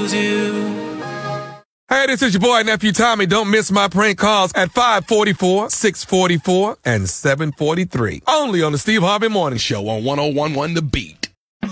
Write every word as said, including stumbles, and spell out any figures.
chose you. Hey, this is your boy, nephew Tommy. Don't miss my prank calls at five forty-four, six forty-four, and seven forty-three. Only on the Steve Harvey Morning Show on one oh one point one The Beat.